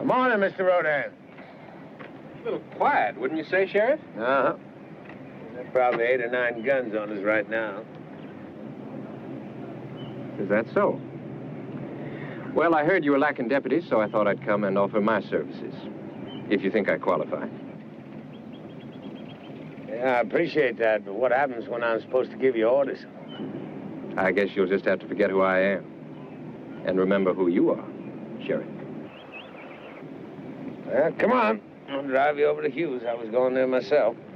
Good morning, Mr. Rodan. A little quiet, wouldn't you say, Sheriff? Uh-huh. There's probably 8 or 9 guns on us right now. Is that so? Well, I heard you were lacking deputies, so I thought I'd come and offer my services, if you think I qualify. Yeah, I appreciate that, but what happens when I'm supposed to give you orders? I guess you'll just have to forget who I am. And remember who you are, Sheriff. Well, come on. I'll drive you over to Hughes. I was going there myself.